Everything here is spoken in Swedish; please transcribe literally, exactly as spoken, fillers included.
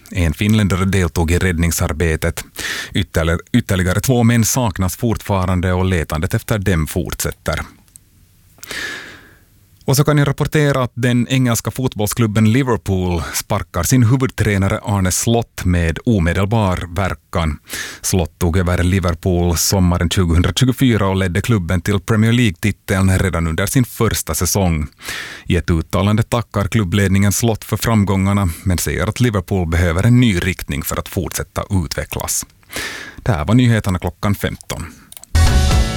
En finländare deltog i räddningsarbetet. Ytterligare, ytterligare två män saknas fortfarande och letandet efter dem fortsätter. Och så kan jag rapportera att den engelska fotbollsklubben Liverpool sparkar sin huvudtränare Arne Slot med omedelbar verkan. Slot tog över Liverpool sommaren tjugohundratjugofyra och ledde klubben till Premier League-titeln redan under sin första säsong. I ett uttalande tackar klubbledningen Slot för framgångarna men säger att Liverpool behöver en ny riktning för att fortsätta utvecklas. Det här var nyheterna klockan femton.